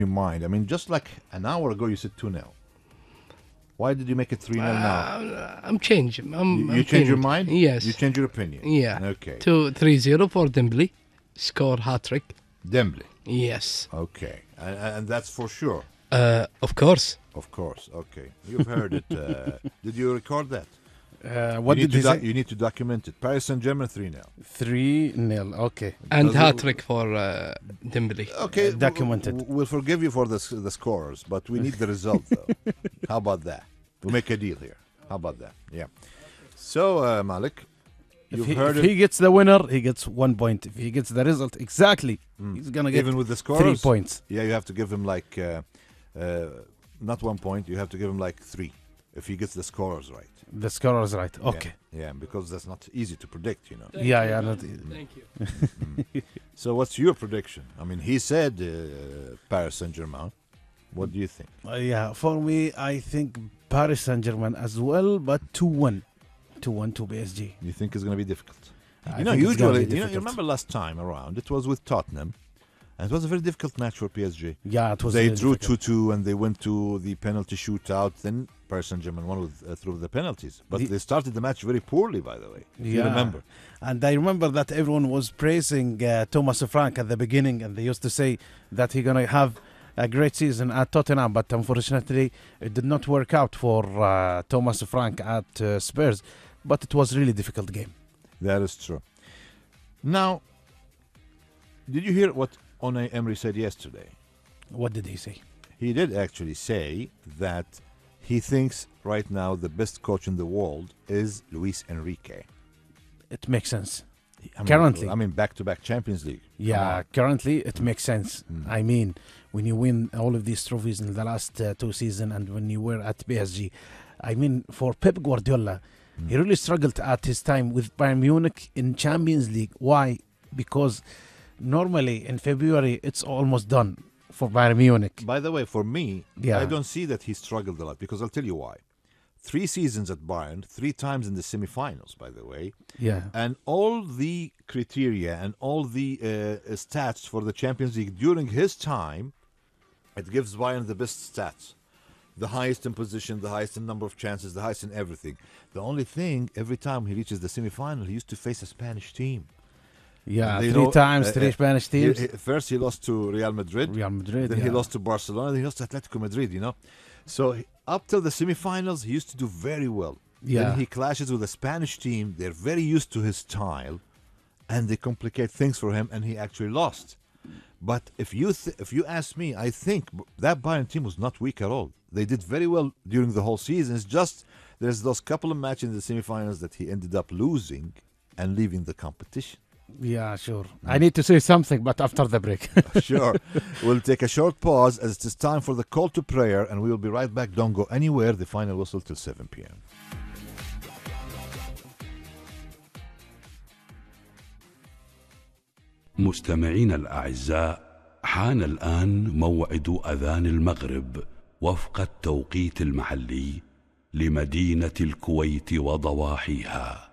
your mind? I mean, just like an hour ago you said 2-0. Why did you make it 3-0 now? I'm changing. You change your mind? Yes. You change your opinion? Yeah. Okay. 3-0 for Dembele. Score hat-trick. Dembele. Yes. Okay. And that's for sure. Of course. Of course. Okay. You've heard it. Did you record that? What did he say? You need to document it. Paris Saint-Germain 3-0. 3-0. Okay. And hat-trick for Dembele. Okay. Documented. We'll forgive you for the scores, but we need the result, though. How about that? We'll make a deal here. How about that? Yeah. So, Malik, you've heard if it. he gets the winner, he gets 1 point. If he gets the result exactly, he's going to get Even with the scores? 3 points. Yeah, you have to give him like, not 1 point, you have to give him like 3 if he gets the scores right. The scorer is right. Okay. Yeah, because that's not easy to predict, you know. Yeah. Thank you. So what's your prediction? I mean, he said Paris Saint-Germain. What do you think? Yeah, for me, I think Paris Saint-Germain as well, but 2-1. 2-1 to PSG. You think it's going to be difficult? I think it's gonna Usually, be you difficult. remember last time around, it was with Tottenham, and it was a very difficult match for PSG. Yeah, it was. They really drew difficult. 2-2, and they went to the penalty shootout. Then Paris Saint-Germain won through the penalties. But they started the match very poorly, by the way. If you remember. And I remember that everyone was praising Thomas Frank at the beginning, and they used to say that he's going to have a great season at Tottenham, but unfortunately it did not work out for Thomas Frank at Spurs. But it was a really difficult game. That is true. Now, did you hear what Unai Emery said yesterday? What did he say? He did actually say that he thinks right now the best coach in the world is Luis Enrique. It makes sense. Currently. I mean, back-to-back Champions League. Yeah, currently it makes sense. I mean, when you win all of these trophies in the last 2 seasons and when you were at PSG, I mean, for Pep Guardiola, he really struggled at his time with Bayern Munich in Champions League. Why? Because normally in February it's almost done for Bayern Munich. By the way, for me, Yeah. I don't see that he struggled a lot because I'll tell you why. 3 seasons at Bayern, 3 times in the semifinals, by the way. Yeah. And all the criteria and all the stats for the Champions League during his time, it gives Bayern the best stats. The highest in position, the highest in number of chances, the highest in everything. The only thing, every time he reaches the semifinal, he used to face a Spanish team. Yeah, And 3 times, 3 Spanish teams. First, he lost to Real Madrid. Then he lost to Barcelona. Then he lost to Atletico Madrid, you know. So up till the semifinals, he used to do very well. Yeah. Then he clashes with a Spanish team. They're very used to his style, and they complicate things for him, and he actually lost. But if you ask me, I think that Bayern team was not weak at all. They did very well during the whole season. It's just there's those couple of matches in the semifinals that he ended up losing and leaving the competition. Yeah, sure. I need to say something, but after the break. Sure. We'll take a short pause as it is time for the call to prayer, and we will be right back. Don't go anywhere. The final whistle till 7 p.m. مستمعينا الأعزاء، حان الآن موعد أذان المغرب وفق التوقيت المحلي لمدينة الكويت وضواحيها.